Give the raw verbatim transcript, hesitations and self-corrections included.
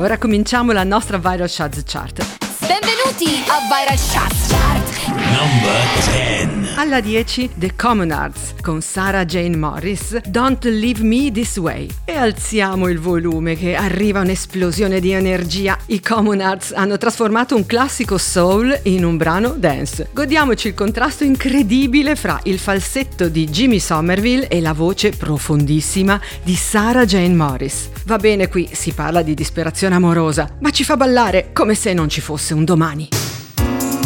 ora cominciamo la nostra Viral Chart Chart. Benvenuti a Viral Chart Chart. Number ten. Alla dieci, The Commonards con Sarah Jane Morris, Don't Leave Me This Way. E alziamo il volume che arriva un'esplosione di energia. I Commonards hanno trasformato un classico soul in un brano dance. Godiamoci il contrasto incredibile fra il falsetto di Jimmy Somerville e la voce profondissima di Sarah Jane Morris. Va bene, qui si parla di disperazione amorosa, ma ci fa ballare come se non ci fosse un domani.